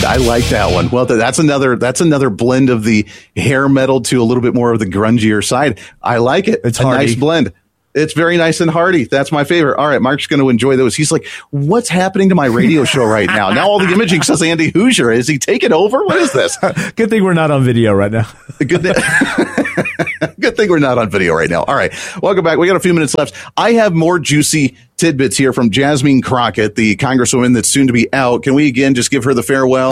I like that one. Well, that's another blend of the hair metal to a little bit more of the grungier side. I like it. It's a hearty. Nice blend. It's very nice and hearty. That's my favorite. All right, Mark's going to enjoy those. He's like, what's happening to my radio show right now? Now all the imaging says Andy Hoosier. Is he taking over? What is this? Good thing we're not on video right now. Good thing we're not on video right now. All right, welcome back. We got a few minutes left. I have more juicy tidbits here from Jasmine Crockett, the congresswoman that's soon to be out. Can we again just give her the farewell?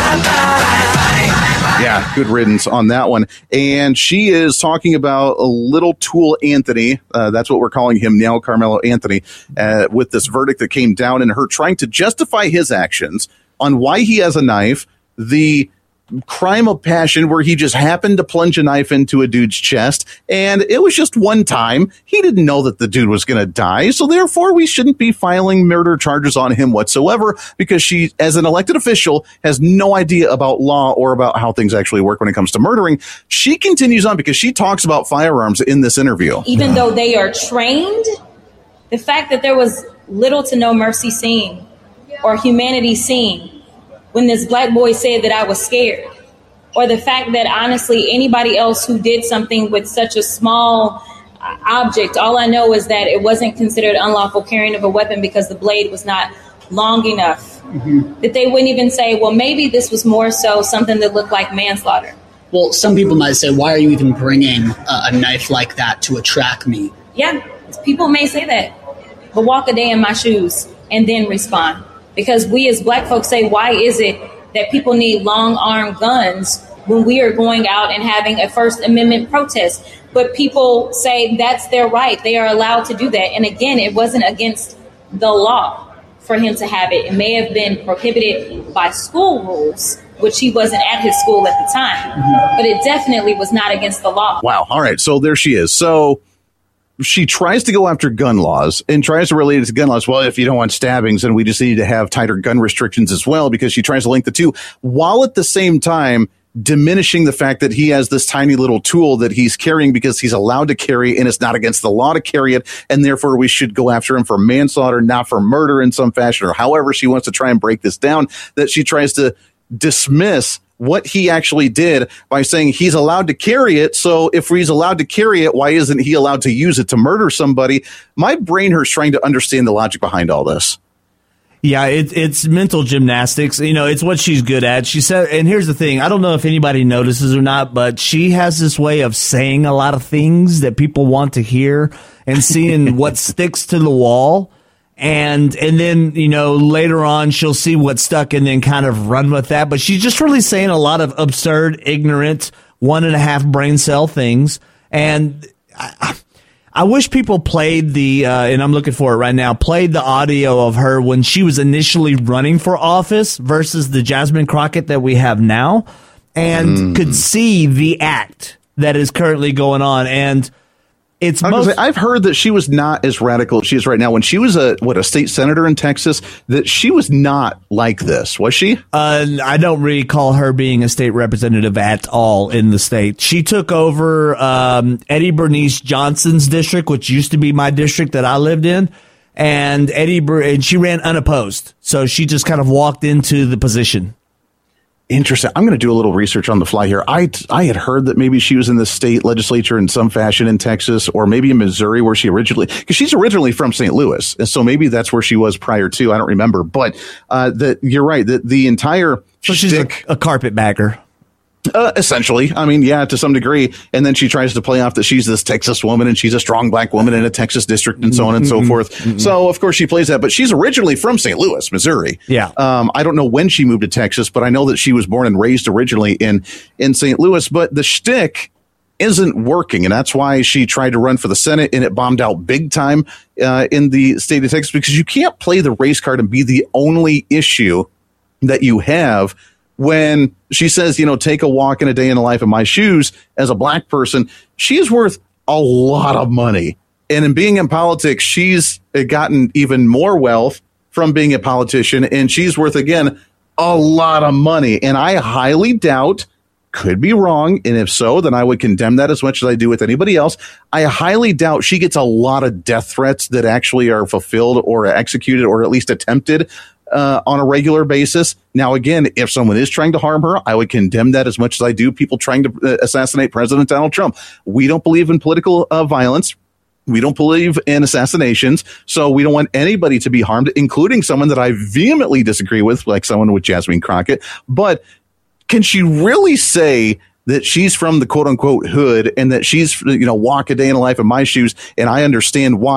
Yeah, good riddance on that one. And she is talking about a little tool Anthony. That's what we're calling him now, Carmelo Anthony, with this verdict that came down and her trying to justify his actions on why he has a knife, the crime of passion where he just happened to plunge a knife into a dude's chest, and it was just one time. He didn't know that the dude was going to die, so therefore we shouldn't be filing murder charges on him whatsoever, because she, as an elected official, has no idea about law or about how things actually work when it comes to murdering. She continues on because she talks about firearms in this interview. Even though they are trained, the fact that there was little to no mercy seen or humanity seen when this black boy said that I was scared, or the fact that honestly anybody else who did something with such a small object, all I know is that it wasn't considered unlawful carrying of a weapon because the blade was not long enough, that they wouldn't even say, well, maybe this was more so something that looked like manslaughter. Well, some people might say, why are you even bringing a knife like that to a track meet? Yeah, people may say that, but walk a day in my shoes and then respond. Because we as black folks say, why is it that people need long-armed guns when we are going out and having a First Amendment protest? But people say that's their right. They are allowed to do that. And again, it wasn't against the law for him to have it. It may have been prohibited by school rules, which he wasn't at his school at the time. But it definitely was not against the law. Wow. All right. So there she is. So she tries to go after gun laws and tries to relate it to gun laws. Well, if you don't want stabbings, then we just need to have tighter gun restrictions as well, because she tries to link the two, while at the same time diminishing the fact that he has this tiny little tool that he's carrying because he's allowed to carry, and it's not against the law to carry it, and therefore we should go after him for manslaughter, not for murder in some fashion, or however she wants to try and break this down, that she tries to dismiss what he actually did by saying he's allowed to carry it. So if he's allowed to carry it, why isn't he allowed to use it to murder somebody? My brain hurts trying to understand the logic behind all this. Yeah, it's mental gymnastics. You know, it's what she's good at. She said, and here's the thing. I don't know if anybody notices or not, but she has this way of saying a lot of things that people want to hear and seeing what sticks to the wall. And then, you know, later on she'll see what's stuck and then kind of run with that. But she's just really saying a lot of absurd, ignorant, 1.5 brain cell things. And I wish people played and I'm looking for it right now, played the audio of her when she was initially running for office versus the Jasmine Crockett that we have now, and could see the act that is currently going on. And it's I've heard that she was not as radical as she is right now. When she was a state senator in Texas, that she was not like this, was she? I don't recall her being a state representative at all in the state. She took over Eddie Bernice Johnson's district, which used to be my district that I lived in, and she ran unopposed. So she just kind of walked into the position. Interesting. I'm going to do a little research on the fly here. I had heard that maybe she was in the state legislature in some fashion in Texas, or maybe in Missouri, where because she's originally from St. Louis. And so maybe that's where she was prior to. I don't remember. But you're right. The entire she's a carpetbagger. Essentially. I mean, yeah, to some degree. And then she tries to play off that she's this Texas woman and she's a strong black woman in a Texas district and so on and so forth. So, of course, she plays that. But she's originally from St. Louis, Missouri. Yeah. I don't know when she moved to Texas, but I know that she was born and raised originally in St. Louis. But the shtick isn't working. And that's why she tried to run for the Senate, and it bombed out big time in the state of Texas, because you can't play the race card and be the only issue that you have. When she says, you know, take a walk in a day in the life of my shoes as a black person, she is worth a lot of money. And in being in politics, she's gotten even more wealth from being a politician. And she's worth, again, a lot of money. And I highly doubt, could be wrong, and if so, then I would condemn that as much as I do with anybody else. I highly doubt she gets a lot of death threats that actually are fulfilled or executed or at least attempted. on a regular basis. Now, again, if someone is trying to harm her, I would condemn that as much as I do people trying to assassinate President Donald Trump. We don't believe in political violence. We don't believe in assassinations, so we don't want anybody to be harmed, including someone that I vehemently disagree with, like someone with Jasmine Crockett. But can she really say that she's from the quote unquote hood and that she's, walk a day in the life of my shoes and I understand why?